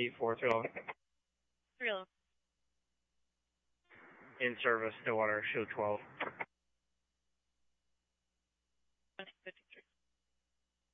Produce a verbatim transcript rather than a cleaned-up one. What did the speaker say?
eight four two eleven. three eleven. In service, Stillwater, show twelve. fifty-three.